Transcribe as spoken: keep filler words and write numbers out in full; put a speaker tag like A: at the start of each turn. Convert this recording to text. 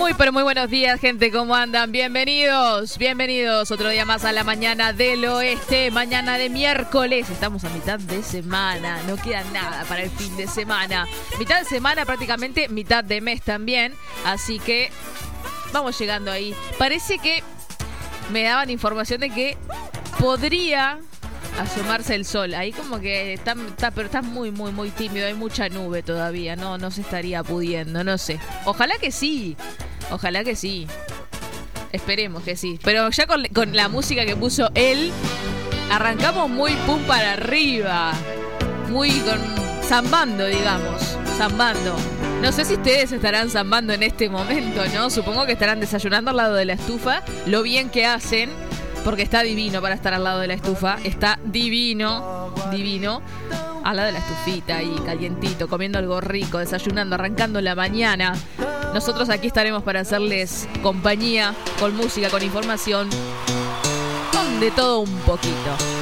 A: Muy, pero muy buenos días, gente. ¿Cómo andan? Bienvenidos, bienvenidos otro día más a la mañana del oeste. Mañana de miércoles. Estamos a mitad de semana. No queda nada para el fin de semana. Mitad de semana prácticamente, mitad de mes también. Así que vamos llegando ahí. Parece que me daban información de que podría asomarse el sol. Ahí como que está, está, pero está muy, muy, muy tímido. Hay mucha nube todavía. No, no se estaría pudiendo, no sé. Ojalá que sí. Ojalá que sí. Esperemos que sí. Pero ya con, con la música que puso él, arrancamos muy pum para arriba. Muy con zambando, digamos. Zambando. No sé si ustedes estarán zambando en este momento, ¿no? Supongo que estarán desayunando al lado de la estufa. Lo bien que hacen. Porque está divino para estar al lado de la estufa. Está divino, divino. Al lado de la estufita ahí, calientito, comiendo algo rico, desayunando, arrancando la mañana. Nosotros aquí estaremos para hacerles compañía, con música, con información, con de todo un poquito.